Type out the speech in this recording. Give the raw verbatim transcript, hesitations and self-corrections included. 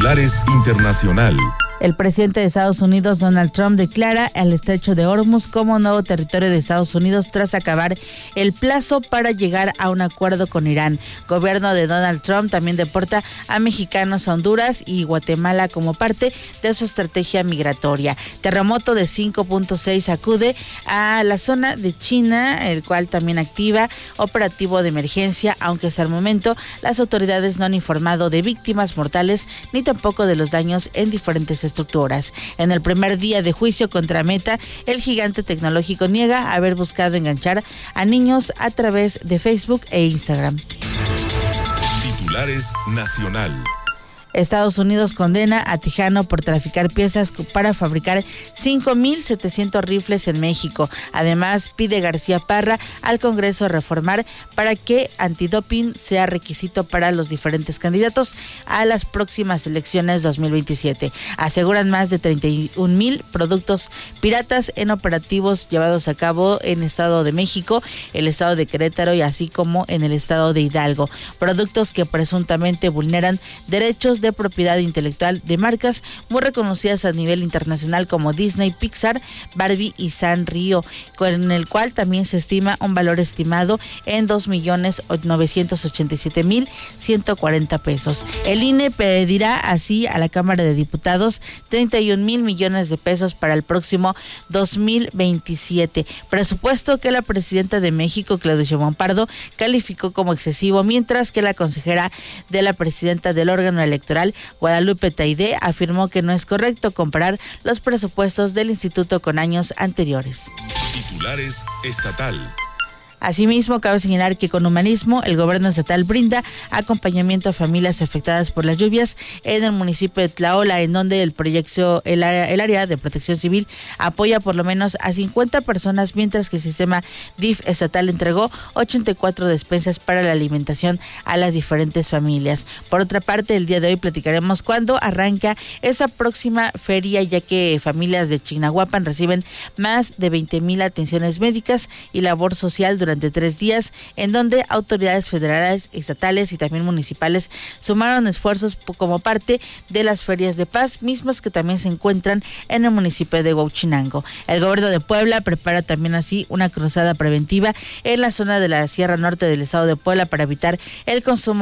Titulares Internacional. El presidente de Estados Unidos, Donald Trump, declara el estrecho de Hormuz como nuevo territorio de Estados Unidos tras acabar el plazo para llegar a un acuerdo con Irán. Gobierno de Donald Trump también deporta a mexicanos a Honduras y Guatemala como parte de su estrategia migratoria. Terremoto de cinco punto seis sacude a la zona de China, el cual también activa operativo de emergencia, aunque hasta el momento las autoridades no han informado de víctimas mortales ni tampoco de los daños en diferentes estructuras. En el primer día de juicio contra Meta, el gigante tecnológico niega haber buscado enganchar a niños a través de Facebook e Instagram. Titulares Nacional. Estados Unidos condena a Tejano por traficar piezas para fabricar cinco mil setecientos rifles en México. Además, pide García Parra al Congreso reformar para que antidoping sea requisito para los diferentes candidatos a las próximas elecciones dos mil veintisiete. Aseguran más de treinta y un mil productos piratas en operativos llevados a cabo en Estado de México, el Estado de Querétaro y así como en el Estado de Hidalgo. Productos que presuntamente vulneran derechos de de propiedad intelectual de marcas muy reconocidas a nivel internacional como Disney, Pixar, Barbie y Sanrio, con el cual también se estima un valor estimado en dos millones novecientos ochenta y siete mil ciento cuarenta pesos. El I N E pedirá así a la Cámara de Diputados treinta y un mil millones de pesos para el próximo dos mil veintisiete, presupuesto que la presidenta de México, Claudia Sheinbaum Pardo, calificó como excesivo, mientras que la consejera de la presidenta del órgano electoral, Guadalupe Taidé, afirmó que no es correcto comparar los presupuestos del instituto con años anteriores. Titulares estatal. Asimismo, cabe señalar que con humanismo el gobierno estatal brinda acompañamiento a familias afectadas por las lluvias en el municipio de Tlaola, en donde el proyecto, el, el área de protección civil apoya por lo menos a cincuenta personas, mientras que el sistema D I F estatal entregó ochenta y cuatro despensas para la alimentación a las diferentes familias. Por otra parte, el día de hoy platicaremos cuándo arranca esta próxima feria, ya que familias de Chignahuapan reciben más de veinte mil atenciones médicas y labor social durante durante tres días, en donde autoridades federales, estatales y también municipales sumaron esfuerzos como parte de las ferias de paz, mismas que también se encuentran en el municipio de Huauchinango. El gobierno de Puebla prepara también así una cruzada preventiva en la zona de la Sierra Norte del estado de Puebla para evitar el consumo